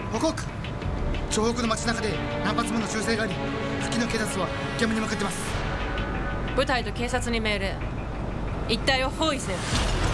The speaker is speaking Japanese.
報告。城北の街中で何発もの銃声があり、付近の警察は現場に向かってます。 部隊と警察に命令。一帯を包囲せよ。